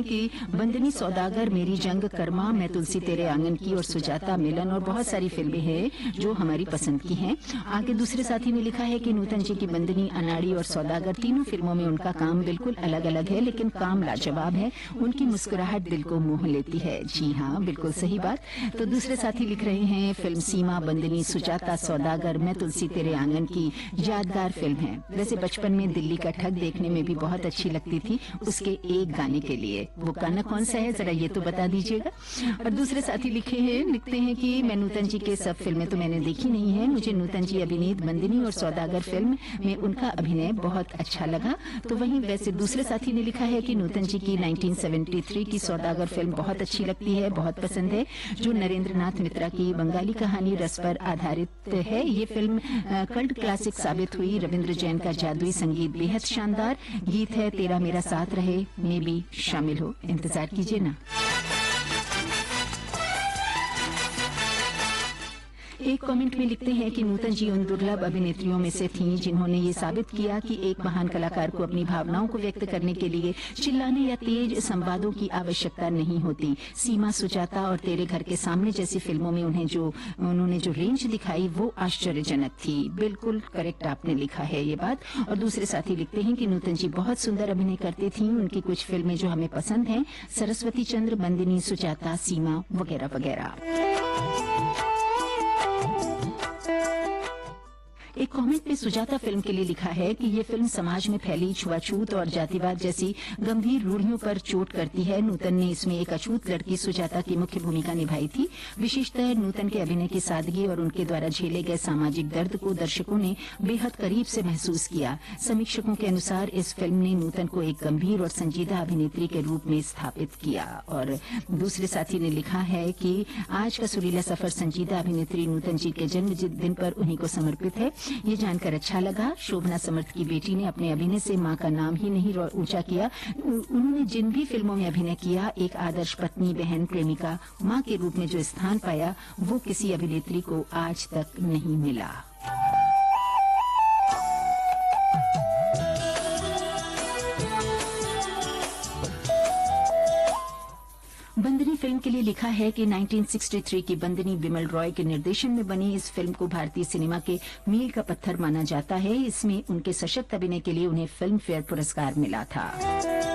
हैं कि बंदनी सौदागर, मेरी जंग, कर्मा, मैं तुलसी तेरे आंगन की और सुजाता, मिलन और बहुत सारी फिल्में हैं जो हमारी पसंद की हैं। आगे दूसरे साथी ने लिखा है कि नूतन जी की बंदनी, अनाड़ी और सौदागर तीनों फिल्मों में उनका काम बिल्कुल अलग अलग है, लेकिन काम लाजवाब है। उनकी मुस्कुराहट दिल को मोह लेती है। जी हाँ, बिल्कुल सही बात। तो दूसरे साथी लिख रहे हैं, फिल्म सीमा, बंदनी, सुजाता, सौदागर, मैं तुलसी तेरे आंगन की यादगार फिल्म है। वैसे बचपन में दिल्ली का ठग देखने में भी बहुत अच्छी लगती थी, उसके एक गाने के लिए। वो गाना कौन सा है, जरा ये तो बता दीजिएगा। और दूसरे साथी लिखते हैं कि मैं नूतन जी के सब फिल्में तो मैंने देखी नहीं है, मुझे नूतन जी अभिनीत बंदनी और सौदागर फिल्म में उनका अभिनय बहुत अच्छा लगा। तो वहीं वैसे दूसरे साथी ने लिखा है कि नूतन जी की 1973 की सौदागर फिल्म बहुत अच्छी लगती है, बहुत पसंद है, जो नरेंद्र नाथ मित्रा की बंगाली कहानी रस पर आधारित है। ये फिल्म कल्ट क्लासिक साबित हुई। रविंद्र जैन का जादुई संगीत बेहद शानदार, गीत है तेरा मेरा साथ रहे में भी शामिल हो। इंतजार कीजिए ना। एक कमेंट में लिखते हैं कि नूतन जी उन दुर्लभ अभिनेत्रियों में से थीं जिन्होंने ये साबित किया कि एक महान कलाकार को अपनी भावनाओं को व्यक्त करने के लिए चिल्लाने या तेज संवादों की आवश्यकता नहीं होती। सीमा, सुजाता और तेरे घर के सामने जैसी फिल्मों में उन्होंने जो रेंज दिखाई वो आश्चर्यजनक थी। बिल्कुल करेक्ट आपने लिखा है ये बात। और दूसरे साथी लिखते हैं कि नूतन जी बहुत सुंदर अभिनय करती थीं। उनकी कुछ फिल्में जो हमें पसंद हैं, सरस्वती चंद्र, बंदिनी, सुजाता, सीमा वगैरह वगैरह। एक कमेंट में सुजाता फिल्म के लिए लिखा है कि ये फिल्म समाज में फैली छुआछूत और जातिवाद जैसी गंभीर रूढ़ियों पर चोट करती है। नूतन ने इसमें एक अछूत लड़की सुजाता की मुख्य भूमिका निभाई थी। विशेषतः नूतन के अभिनय की सादगी और उनके द्वारा झेले गए सामाजिक दर्द को दर्शकों ने बेहद करीब से महसूस किया। समीक्षकों के अनुसार इस फिल्म ने नूतन को एक गंभीर और संजीदा अभिनेत्री के रूप में स्थापित किया। और दूसरे साथी ने लिखा है कि आज का सुरीला सफर संजीदा अभिनेत्री नूतन जी के जन्मदिन पर उन्हीं को समर्पित है। ये जानकर अच्छा लगा। शोभना समर्थ की बेटी ने अपने अभिनय से मां का नाम ही नहीं ऊंचा किया। उन्होंने जिन भी फिल्मों में अभिनय किया, एक आदर्श पत्नी, बहन, प्रेमिका, मां के रूप में जो स्थान पाया वो किसी अभिनेत्री को आज तक नहीं मिला। बंदनी फिल्म के लिए लिखा है कि 1963 की बंदनी विमल रॉय के निर्देशन में बनी इस फिल्म को भारतीय सिनेमा के मील का पत्थर माना जाता है। इसमें उनके सशक्त अभिनय के लिए उन्हें फिल्म फेयर पुरस्कार मिला था।